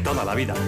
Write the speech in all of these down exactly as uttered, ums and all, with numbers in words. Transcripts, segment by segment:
toda la vida.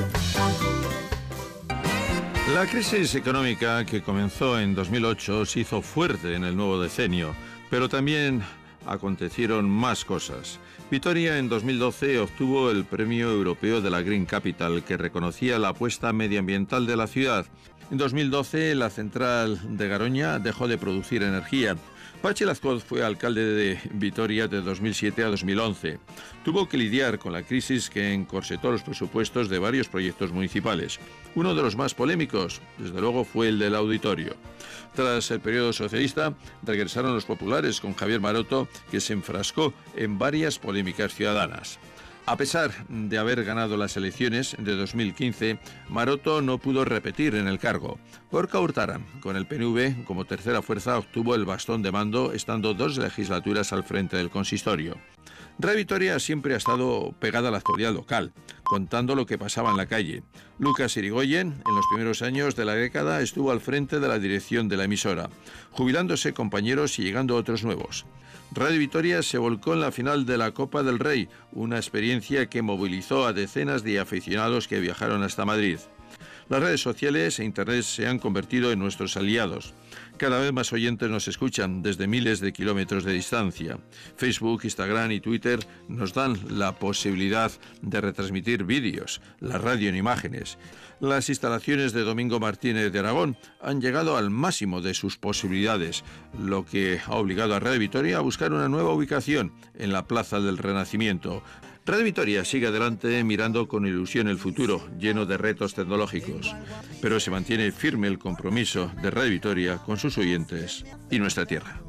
La crisis económica que comenzó en dos mil ocho se hizo fuerte en el nuevo decenio, pero también acontecieron más cosas. Vitoria en dos mil doce obtuvo el Premio Europeo de la Green Capital, que reconocía la apuesta medioambiental de la ciudad. En dos mil doce la central de Garoña dejó de producir energía. Patxi Lazcoz fue alcalde de Vitoria de dos mil siete a dos mil once. Tuvo que lidiar con la crisis que encorsetó los presupuestos de varios proyectos municipales. Uno de los más polémicos, desde luego, fue el del auditorio. Tras el periodo socialista, regresaron los populares con Javier Maroto, que se enfrascó en varias polémicas ciudadanas. A pesar de haber ganado las elecciones de dos mil quince, Maroto no pudo repetir en el cargo. Gorka Urtaran, con el P N V como tercera fuerza, obtuvo el bastón de mando, estando dos legislaturas al frente del consistorio. Radio Vitoria siempre ha estado pegada a la actualidad local, contando lo que pasaba en la calle. Lucas Irigoyen, en los primeros años de la década, estuvo al frente de la dirección de la emisora, jubilándose compañeros y llegando otros nuevos. Radio Vitoria se volcó en la final de la Copa del Rey, una experiencia que movilizó a decenas de aficionados que viajaron hasta Madrid. Las redes sociales e Internet se han convertido en nuestros aliados. Cada vez más oyentes nos escuchan desde miles de kilómetros de distancia. Facebook, Instagram y Twitter nos dan la posibilidad de retransmitir vídeos, la radio en imágenes. Las instalaciones de Domingo Martínez de Aragón han llegado al máximo de sus posibilidades, lo que ha obligado a Radio Vitoria a buscar una nueva ubicación en la Plaza del Renacimiento. Radio Vitoria sigue adelante mirando con ilusión el futuro, lleno de retos tecnológicos, pero se mantiene firme el compromiso de Radio Vitoria con sus oyentes y nuestra tierra.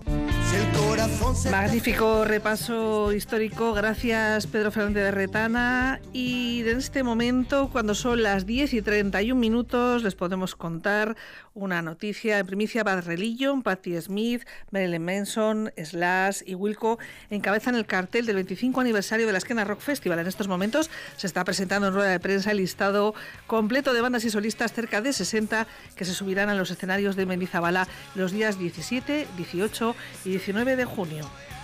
Magnífico repaso histórico, gracias Pedro Fernández de Retana. Y en este momento, cuando son las diez y treinta y un minutos, les podemos contar una noticia en primicia. Bad Religion, Patti Smith, Marilyn Manson, Slash y Wilco encabezan el cartel del veinticinco aniversario de la Skena Rock Festival. En estos momentos se está presentando en rueda de prensa el listado completo de bandas y solistas, cerca de sesenta, que se subirán a los escenarios de Mendizabala los días diecisiete, dieciocho y diecinueve de junio.